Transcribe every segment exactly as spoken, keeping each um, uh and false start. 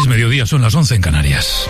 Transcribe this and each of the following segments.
mediodía, son las once en Canarias.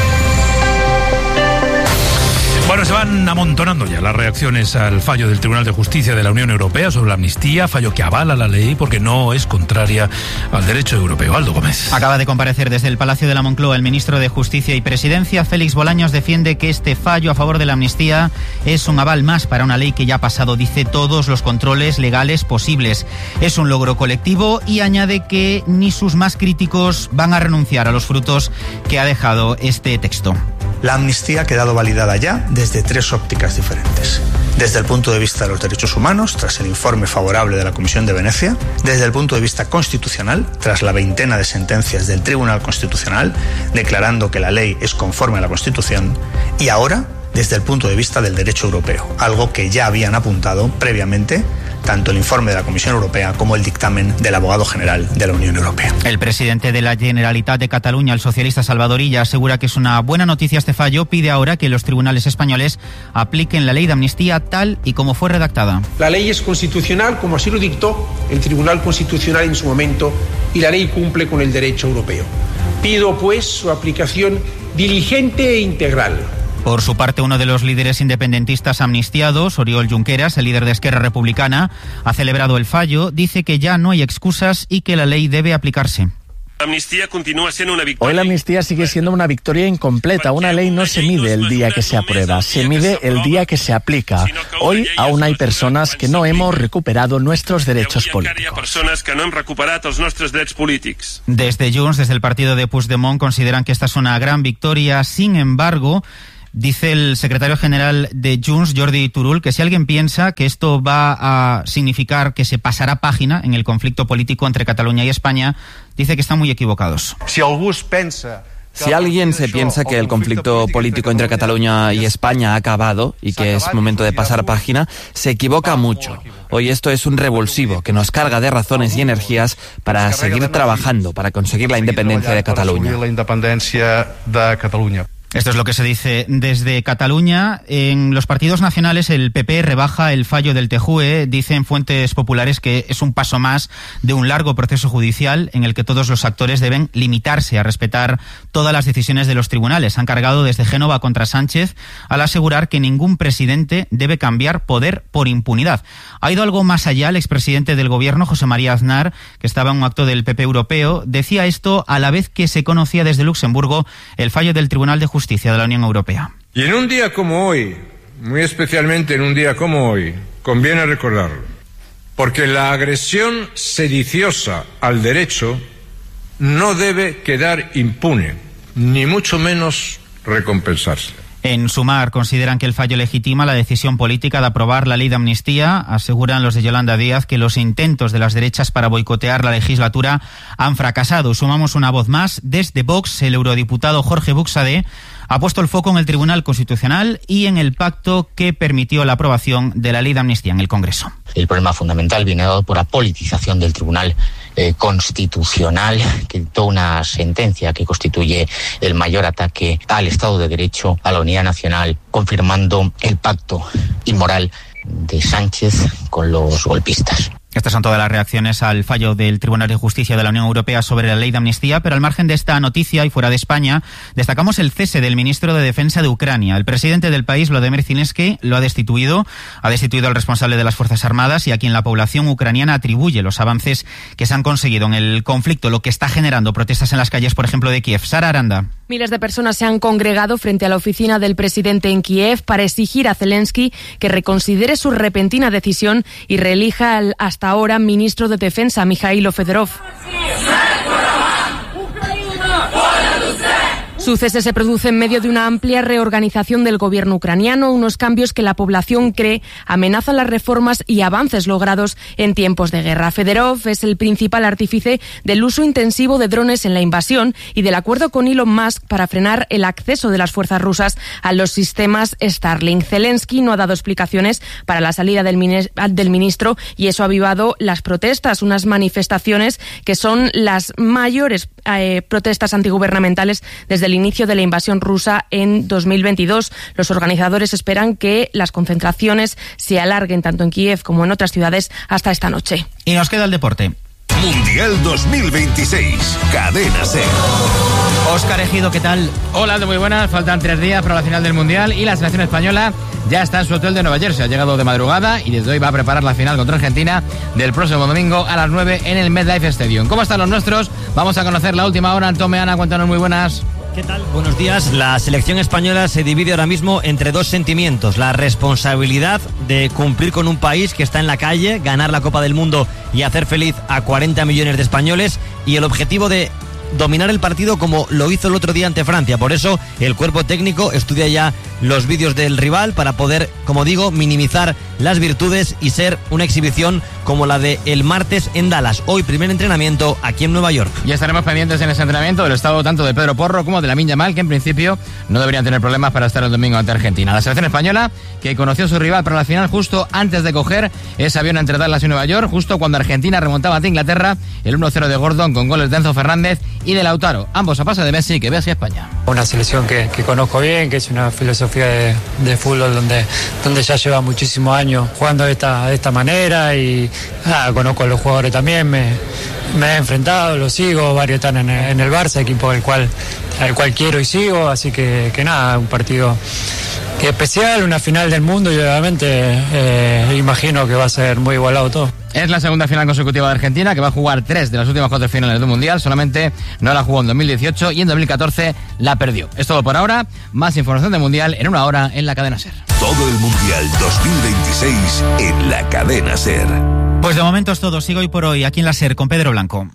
Bueno, se van amontonando ya las reacciones al fallo del Tribunal de Justicia de la Unión Europea sobre la amnistía, fallo que avala la ley porque no es contraria al derecho europeo. Aldo Gómez. Acaba de comparecer desde el Palacio de la Moncloa el ministro de Justicia y Presidencia, Félix Bolaños, defiende que este fallo a favor de la amnistía es un aval más para una ley que ya ha pasado, dice, todos los controles legales posibles. Es un logro colectivo y añade que ni sus más críticos van a renunciar a los frutos que ha dejado este texto. La amnistía ha quedado validada ya desde tres ópticas diferentes. Desde el punto de vista de los derechos humanos, tras el informe favorable de la Comisión de Venecia, desde el punto de vista constitucional, tras la veintena de sentencias del Tribunal Constitucional, declarando que la ley es conforme a la Constitución, y ahora, desde el punto de vista del derecho europeo, algo que ya habían apuntado previamente tanto el informe de la Comisión Europea como el dictamen del abogado general de la Unión Europea. El presidente de la Generalitat de Cataluña, el socialista Salvador Illa, asegura que es una buena noticia este fallo. Pide ahora que los tribunales españoles apliquen la ley de amnistía tal y como fue redactada. La ley es constitucional, como así lo dictó el Tribunal Constitucional en su momento, y la ley cumple con el derecho europeo. Pido, pues, su aplicación diligente e integral. Por su parte, uno de los líderes independentistas amnistiados, Oriol Junqueras, el líder de Esquerra Republicana, ha celebrado el fallo, dice que ya no hay excusas y que la ley debe aplicarse. La amnistía continúa siendo una victoria. Hoy la amnistía sigue siendo una victoria incompleta. Una ley no se mide el día que se aprueba, se mide el día que se aplica. Hoy aún hay personas que no hemos recuperado nuestros derechos políticos. Desde Junts, desde el partido de Puigdemont, consideran que esta es una gran victoria. Sin embargo, dice el secretario general de Junts, Jordi Turull, que si alguien piensa que esto va a significar que se pasará página en el conflicto político entre Cataluña y España, dice que están muy equivocados. Si Si alguien se piensa que el conflicto político entre Cataluña y España ha acabado y que es momento de pasar página, se equivoca mucho. Hoy esto es un revulsivo que nos carga de razones y energías para seguir trabajando, para conseguir la independencia de Cataluña. Esto es lo que se dice desde Cataluña. En los partidos nacionales el P P rebaja el fallo del T J U E. Dicen fuentes populares que es un paso más de un largo proceso judicial en el que todos los actores deben limitarse a respetar todas las decisiones de los tribunales. Han cargado desde Génova contra Sánchez al asegurar que ningún presidente debe cambiar poder por impunidad. Ha ido algo más allá el expresidente del gobierno, José María Aznar, que estaba en un acto del P P europeo. Decía esto a la vez que se conocía desde Luxemburgo el fallo del Tribunal de Justicia de la Unión Europea. Y en un día como hoy, muy especialmente en un día como hoy, conviene recordarlo, porque la agresión sediciosa al derecho no debe quedar impune, ni mucho menos recompensarse. En Sumar consideran que el fallo legitima la decisión política de aprobar la ley de amnistía. Aseguran los de Yolanda Díaz que los intentos de las derechas para boicotear la legislatura han fracasado. Sumamos una voz más. Desde Vox, el eurodiputado Jorge Buxadé ha puesto el foco en el Tribunal Constitucional y en el pacto que permitió la aprobación de la ley de amnistía en el Congreso. El problema fundamental viene dado por la politización del Tribunal eh, Constitucional, que dictó una sentencia que constituye el mayor ataque al Estado de Derecho, a la unidad nacional, confirmando el pacto inmoral de Sánchez con los golpistas. Estas son todas las reacciones al fallo del Tribunal de Justicia de la Unión Europea sobre la ley de amnistía, pero al margen de esta noticia y fuera de España, destacamos el cese del ministro de Defensa de Ucrania. El presidente del país, Volodymyr Zelensky, lo ha destituido, ha destituido al responsable de las Fuerzas Armadas y a quien la población ucraniana atribuye los avances que se han conseguido en el conflicto, lo que está generando protestas en las calles, por ejemplo, de Kiev. Sara Aranda. Miles de personas se han congregado frente a la oficina del presidente en Kiev para exigir a Zelensky que reconsidere su repentina decisión y reelija al hasta ahora ministro de Defensa, Mikhailo Fedorov. Su cese se produce en medio de una amplia reorganización del gobierno ucraniano, unos cambios que la población cree amenazan las reformas y avances logrados en tiempos de guerra. Fedorov es el principal artífice del uso intensivo de drones en la invasión y del acuerdo con Elon Musk para frenar el acceso de las fuerzas rusas a los sistemas Starlink. Zelensky no ha dado explicaciones para la salida del, min- del ministro y eso ha avivado las protestas, unas manifestaciones que son las mayores eh, protestas antigubernamentales desde el inicio de la invasión rusa en dos mil veintidós. Los organizadores esperan que las concentraciones se alarguen tanto en Kiev como en otras ciudades hasta esta noche. Y nos queda el deporte. Mundial dos mil veintiséis, Cadena SER. Óscar Ejido, ¿qué tal? Hola, muy buenas. Faltan tres días para la final del Mundial y la selección española ya está en su hotel de Nueva Jersey. Ha llegado de madrugada y desde hoy va a preparar la final contra Argentina del próximo domingo a las nueve en el MetLife Stadium. ¿Cómo están los nuestros? Vamos a conocer la última hora. Antón Meana, cuéntanos, muy buenas. ¿Qué tal? Buenos días. La selección española se divide ahora mismo entre dos sentimientos. La responsabilidad de cumplir con un país que está en la calle, ganar la Copa del Mundo y hacer feliz a cuarenta millones de españoles, y el objetivo de dominar el partido como lo hizo el otro día ante Francia. Por eso el cuerpo técnico estudia ya los vídeos del rival para poder, como digo, minimizar las virtudes y ser una exhibición como la de el martes en Dallas. Hoy primer entrenamiento aquí en Nueva York. Ya estaremos pendientes en ese entrenamiento del estado tanto de Pedro Porro como de Lamine Yamal, que en principio no deberían tener problemas para estar el domingo ante Argentina. La selección española, que conoció a su rival para la final justo antes de coger ese avión entre Dallas y Nueva York, justo cuando Argentina remontaba ante Inglaterra, el uno cero de Gordon con goles de Enzo Fernández y de Lautaro, ambos a pase de Messi, que ve así a España. Una selección que, que conozco bien, que es una filosofía de, de fútbol donde, donde ya lleva muchísimos años jugando de esta, de esta manera, y ah, conozco a los jugadores también, me, me he enfrentado, los sigo, varios están en, en el Barça, equipo al cual, al cual quiero y sigo, así que, que nada, un partido que especial, una final del mundo, y obviamente eh, imagino que va a ser muy igualado todo. Es la segunda final consecutiva de Argentina, que va a jugar tres de las últimas cuatro finales del Mundial. Solamente no la jugó en dos mil dieciocho y en dos mil catorce la perdió. Es todo por ahora. Más información del Mundial en una hora en la cadena SER. Todo el Mundial dos mil veintiséis en la cadena SER. Pues de momento es todo. Sigo hoy por hoy aquí en la SER con Pedro Blanco.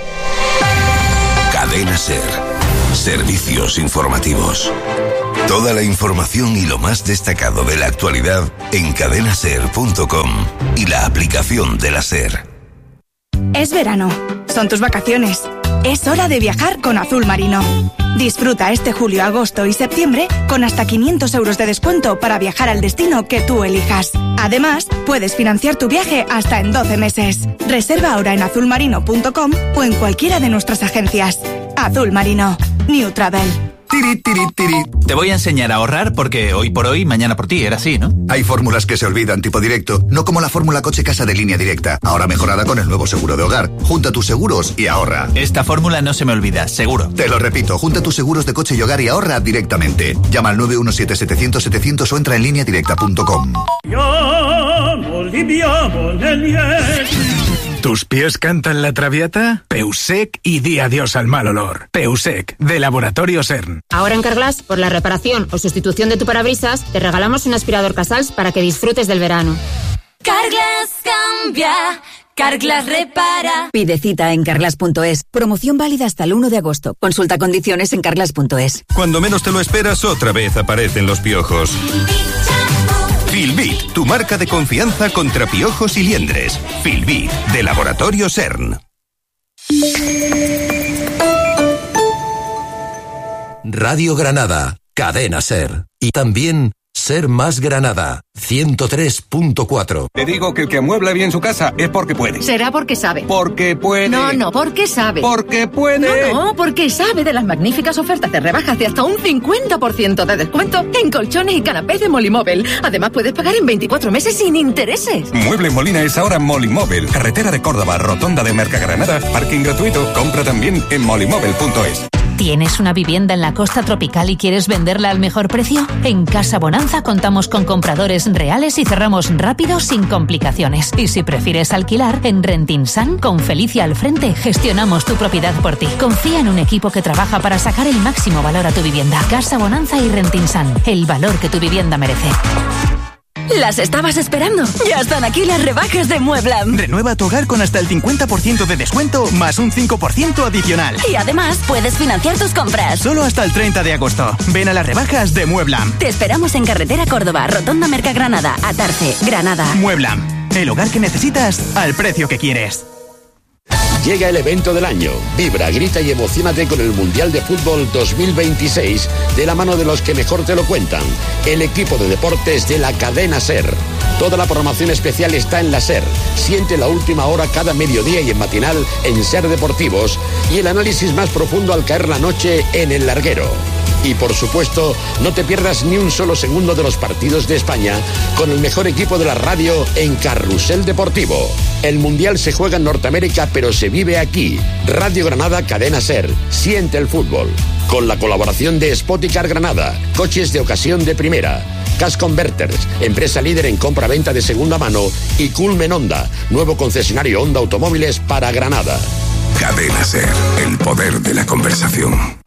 Cadena SER. Servicios informativos. Toda la información y lo más destacado de la actualidad en cadena ser punto com y la aplicación de la SER. Es verano, son tus vacaciones. Es hora de viajar con Azul Marino. Disfruta este julio, agosto y septiembre con hasta quinientos euros de descuento para viajar al destino que tú elijas. Además, puedes financiar tu viaje hasta en doce meses. Reserva ahora en azul marino punto com o en cualquiera de nuestras agencias. Azul Marino. New Travel. Tiri, tiri, tiri. Te voy a enseñar a ahorrar porque hoy por hoy, mañana por ti, era así, ¿no? Hay fórmulas que se olvidan, tipo directo, no como la fórmula coche casa de Línea Directa, ahora mejorada con el nuevo seguro de hogar. Junta tus seguros y ahorra. Esta fórmula no se me olvida, seguro. Te lo repito, junta tus seguros de coche y hogar y ahorra directamente. Llama al nueve uno siete setecientos setecientos o entra en línea directa punto com. ¿Tus pies cantan la traviata? Peusec y di adiós al mal olor. Peusec, de Laboratorio CERN. Ahora en Carglass, por la reparación o sustitución de tu parabrisas, te regalamos un aspirador Casals para que disfrutes del verano. Carglass cambia, Carglass repara. Pide cita en carglass punto es. Promoción válida hasta el uno de agosto. Consulta condiciones en carglass punto es. Cuando menos te lo esperas, otra vez aparecen los piojos. Filbit, tu marca de confianza contra piojos y liendres. Filbit, de Laboratorio CERN. Radio Granada, Cadena SER. Y también Ser Más Granada, ciento tres punto cuatro. Te digo que el que amuebla bien su casa es porque puede. Será porque sabe. Porque puede. No, no, porque sabe. Porque puede. No, no, porque sabe de las magníficas ofertas de rebajas de hasta un cincuenta por ciento de descuento en colchones y canapés de Molimóvel. Además, puedes pagar en veinticuatro meses sin intereses. Mueble Molina es ahora Molimóvel. Carretera de Córdoba, rotonda de Mercagranada, parking gratuito. Compra también en molimóvel punto es. ¿Tienes una vivienda en la costa tropical y quieres venderla al mejor precio? En Casa Bonanza contamos con compradores reales y cerramos rápido sin complicaciones. Y si prefieres alquilar, en Rentinsan, con Felicia al frente, gestionamos tu propiedad por ti. Confía en un equipo que trabaja para sacar el máximo valor a tu vivienda. Casa Bonanza y Rentinsan, el valor que tu vivienda merece. ¿Las estabas esperando? Ya están aquí las rebajas de Mueblam. Renueva tu hogar con hasta el cincuenta por ciento de descuento más un cinco por ciento adicional. Y además puedes financiar tus compras. Solo hasta el treinta de agosto. Ven a las rebajas de Mueblam. Te esperamos en Carretera Córdoba, Rotonda Mercagranada, Atarce, Granada. Mueblam, el hogar que necesitas al precio que quieres. Llega el evento del año. Vibra, grita y emocionate con el Mundial de Fútbol dos mil veintiséis de la mano de los que mejor te lo cuentan. El equipo de deportes de la cadena SER. Toda la programación especial está en la SER. Siente la última hora cada mediodía y en matinal en SER Deportivos. Y el análisis más profundo al caer la noche en El Larguero. Y por supuesto, no te pierdas ni un solo segundo de los partidos de España con el mejor equipo de la radio en Carrusel Deportivo. El Mundial se juega en Norteamérica, pero se vive aquí. Radio Granada, Cadena SER. Siente el fútbol. Con la colaboración de Spoticar Granada, coches de ocasión de primera, Cash Converters, empresa líder en compra-venta de segunda mano, y Culmen Honda, nuevo concesionario Honda Automóviles para Granada. Cadena SER, el poder de la conversación.